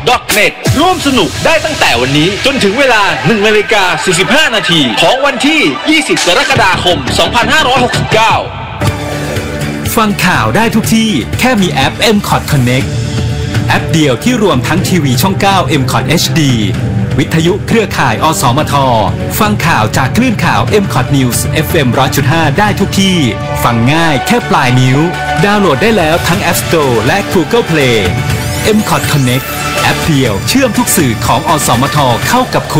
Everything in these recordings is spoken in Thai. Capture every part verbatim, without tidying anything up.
ดอทเน็ต ร่วมสนุกได้ตั้งแต่วันนี้จนถึงเวลา หนึ่งนาฬิกาสี่สิบห้านาทีของวันที่ ยี่สิบ กรกฎาคม สองพันห้าร้อยหกสิบเก้าฟังข่าวได้ทุกที่แค่มีแอป เอ็ม คอท Connect แอปเดียวที่รวมทั้งทีวีช่อง เก้า เอ็ม คอท เอช ดี วิทยุเครือข่ายอสมทฟังข่าวจากคลื่นข่าว เอ็ม คอท News เอฟ เอ็ม หนึ่งร้อยจุดห้า ได้ทุกที่ฟังง่ายแค่ปลายนิ้วดาวน์โหลดได้แล้วทั้ง App Store และ Google Play เอ็ม คอท Connect แอปเดียวเชื่อมทุกสื่อของอสมทเข้ากับคุณ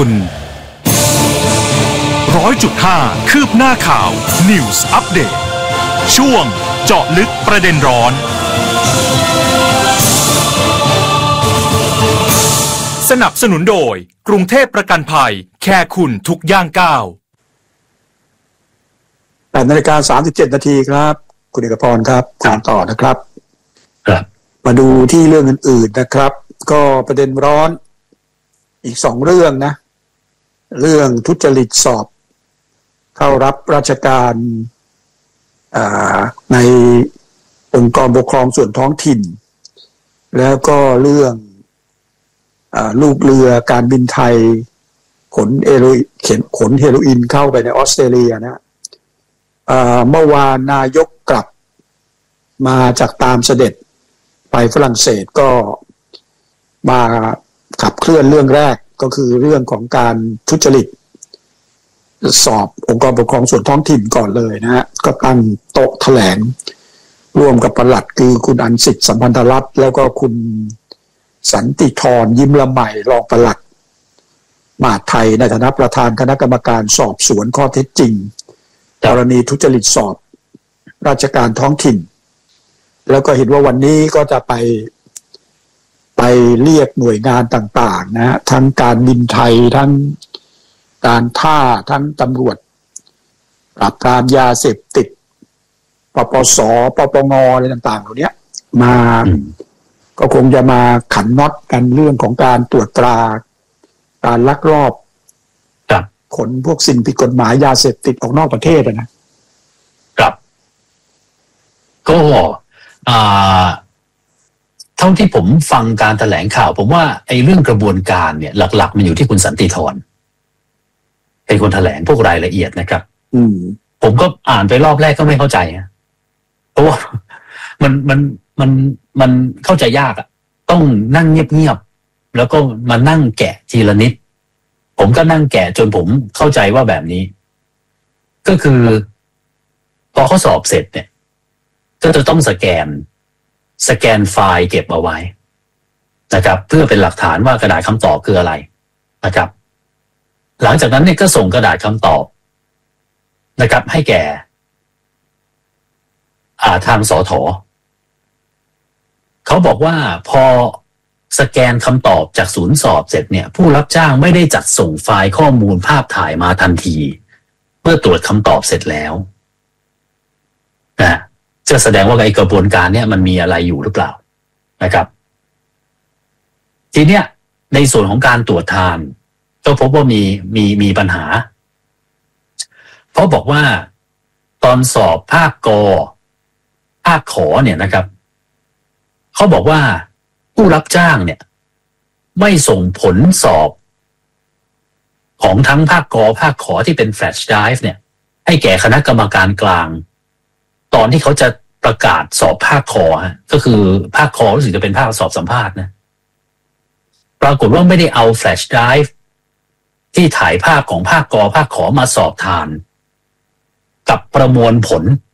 ร้อยจุดห้า คืบหน้าข่าว News Update ช่วงเจาะลึกประเด็นร้อนสนับสนุนโดยกรุงเทพประกันภัยแค่คุณทุกย่างก้าวแปดนาฬิกาสามสิบเจ็ดนาทีครับคุณเอกพรครับคุณต่อนะครับครับมาดูที่เรื่องอื่นๆนะครับก็ประเด็นร้อนอีกสองเรื่องนะเรื่องทุจริตสอบเข้ารับราชการในองค์กรปกครองส่วนท้องถิ่นแล้วก็เรื่องลูกเรือการบินไทยขนเอโรขนขนเฮโรอีนเข้าไปในออสเตรเลียนะเมื่อวานนายกกลับมาจากตามเสด็จไปฝรั่งเศสก็มาขับเคลื่อนเรื่องแรกก็คือเรื่องของการทุจริตสอบองค์กรปกครองส่วนท้องถิ่นก่อนเลยนะฮะก็ตั้งโต๊ะแถลงร่วมกับปลัดคือคุณอันสิทธิ์สัมพันธรัตน์แล้วก็คุณสันติธรยิ้มละไมรองปลัดมหาดไทยในฐานะประธานคณะกรรมการสอบสวนข้อเท็จจริงกรณีทุจริตสอบราชการท้องถิ่นแล้วก็เห็นว่าวันนี้ก็จะไปไปเรียกหน่วยงานต่างๆนะฮะทั้งการบินไทยทั้งการท่าทั้งตำรวจปราบปรามยาเสพติดปปสปปงอะไรต่างๆเหล่านี้มาก็คงจะมาขันน็อตกันเรื่องของการตรวจตราการลักลอบขนพวกสิ่งผิดกฎหมายยาเสพติดออกนอกประเทศนะครับก็อ่าเท่าที่ผมฟังการแถลงข่าวผมว่าไอ้เรื่องกระบวนการเนี่ยหลักๆมันอยู่ที่คุณสันติธรเป็นคนแถลงพวกรายละเอียดนะครับอืมผมก็อ่านไปรอบแรกก็ไม่เข้าใจนะเพราะว่ามันมันมันมันเข้าใจยากอ่ะต้องนั่งเงียบๆแล้วก็มานั่งแกะทีละนิดผมก็นั่งแกะจนผมเข้าใจว่าแบบนี้ก็คือพอเขาสอบเสร็จเนี่ยก็จะต้องสแกนสแกนไฟล์เก็บเอาไว้นะครับเพื่อเป็นหลักฐานว่ากระดาษคำตอบคืออะไรนะครับหลังจากนั้นเนี่ยก็ส่งกระดาษคำตอบนะครับให้แก่อ่าทางสถ.เขาบอกว่าพอสแกนคำตอบจากศูนย์สอบเสร็จเนี่ยผู้รับจ้างไม่ได้จัดส่งไฟล์ข้อมูลภาพถ่ายมาทันทีเมื่อตรวจคำตอบเสร็จแล้วนะจะแสดงว่าไอ้กระบวนการเนี่ยมันมีอะไรอยู่หรือเปล่านะครับทีเนี้ยในส่วนของการตรวจทานก็พบว่ามีมีมีปัญหาเพราะบอกว่าตอนสอบภาคกภาคขอเนี่ยนะครับเขาบอกว่าผู้รับจ้างเนี่ยไม่ส่งผลสอบของทั้งภาคกภาคขอที่เป็นแฟลชไดรฟ์เนี่ยให้แก่คณะกรรมการกลางตอนที่เขาจะประกาศสอบภาคคอฮะก็คือภาคคอรู้สึกจะเป็นภาคสอบสัมภาษณ์นะปรากฏว่าไม่ได้เอาแฟลชไดรฟ์ที่ถ่ายภาพของภาคกภาคขอมาสอบทานกับประมวลผล